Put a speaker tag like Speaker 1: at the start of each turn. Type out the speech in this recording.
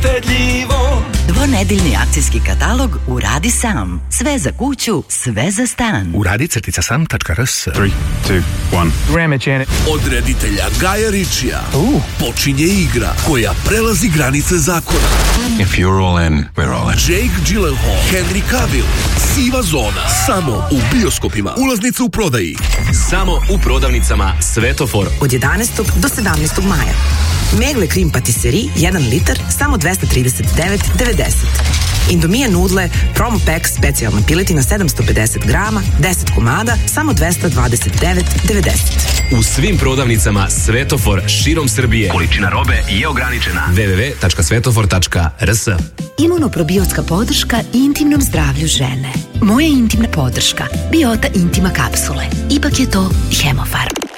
Speaker 1: štedljivo.
Speaker 2: Dvonedeljni akcijski katalog Uradi sam. Sve za kuću, sve za stan.
Speaker 3: Uradi-sam.rs
Speaker 4: 3, 2, 1.
Speaker 5: Grame Janet.
Speaker 1: Od reditelja Gaja Ritchija počinje igra koja prelazi granice zakona.
Speaker 4: If you're all in, we're all in.
Speaker 1: Jake Gyllenhaal, Henry Cavill, siva zona. Samo u bioskopima. Ulaznice u prodaji.
Speaker 6: Samo u prodavnicama Svetofor.
Speaker 7: Od 11. do 17. maja. Megle Krim Patisserie 1 litar samo 239,90. Indomije nudle Promo Pack specijalna piletina 750 grama, 10 komada, samo 229,90.
Speaker 6: U svim prodavnicama Svetofor širom Srbije. Količina robe je ograničena. www.svetofor.rs.
Speaker 2: Imunoprobiotska podrška intimnom zdravlju žene. Moja intimna podrška. Biota Intima kapsule. Ipak je to Hemofarm.